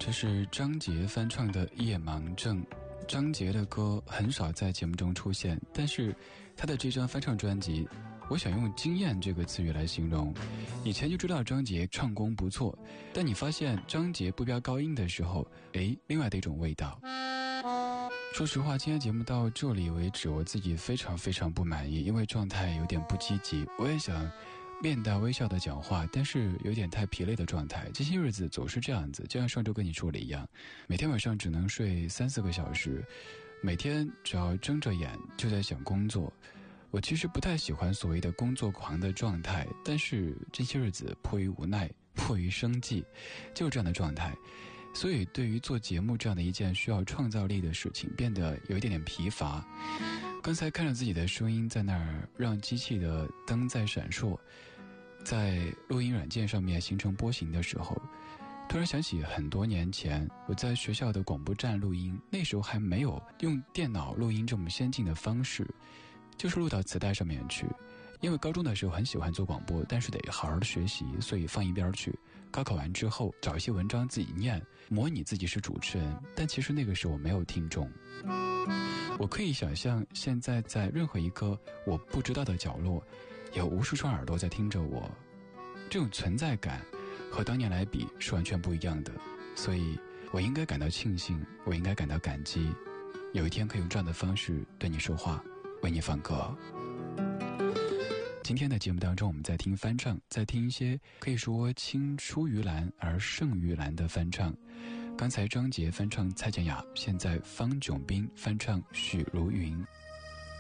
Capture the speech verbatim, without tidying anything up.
这是张杰翻唱的《夜盲症》。张杰的歌很少在节目中出现，但是他的这张翻唱专辑，我想用惊艳这个词语来形容。以前就知道张杰唱功不错，但你发现张杰不飙高音的时候，诶，另外的一种味道。说实话，今天节目到这里为止，我自己非常非常不满意，因为状态有点不积极。我也想面带微笑的讲话，但是有点太疲累的状态。这些日子总是这样子，就像上周跟你说的一样，每天晚上只能睡三四个小时，每天只要睁着眼就在想工作。我其实不太喜欢所谓的工作狂的状态，但是这些日子迫于无奈，迫于生计，就是这样的状态。所以对于做节目这样的一件需要创造力的事情，变得有一点点疲乏。刚才看着自己的声音在那儿让机器的灯在闪烁，在录音软件上面形成波形的时候，突然想起很多年前我在学校的广播站录音，那时候还没有用电脑录音这么先进的方式，就是录到磁带上面去。因为高中的时候很喜欢做广播，但是得好好的学习，所以放一边去。高考完之后找一些文章自己念，模拟自己是主持人，但其实那个时候我没有听众。我可以想象现在在任何一个我不知道的角落，有无数双耳朵在听着我，这种存在感和当年来比是完全不一样的。所以我应该感到庆幸，我应该感到感激，有一天可以用这样的方式对你说话，为你放歌。今天的节目当中，我们在听翻唱，在听一些可以说青出于蓝而胜于蓝的翻唱。刚才张杰翻唱蔡健雅，现在方炯斌翻唱许茹芸。